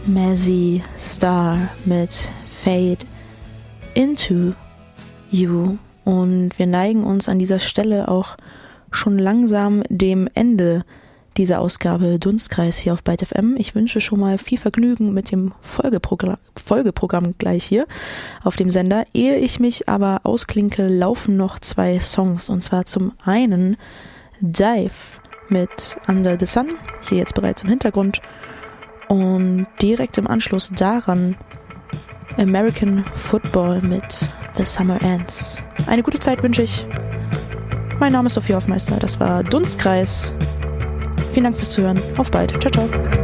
Mazzy Star mit Fade Into You. Und wir neigen uns an dieser Stelle auch schon langsam dem Ende dieser Ausgabe Dunstkreis hier auf Byte FM. Ich wünsche schon mal viel Vergnügen mit dem Folgeprogramm gleich hier auf dem Sender. Ehe ich mich aber ausklinke, laufen noch 2 Songs. Und zwar zum einen Dive mit Under the Sun, hier jetzt bereits im Hintergrund. Und direkt im Anschluss daran American Football mit The Summer Ends. Eine gute Zeit wünsche ich. Mein Name ist Sophie Hoffmeister. Das war Dunstkreis. Vielen Dank fürs Zuhören. Auf bald. Ciao, ciao.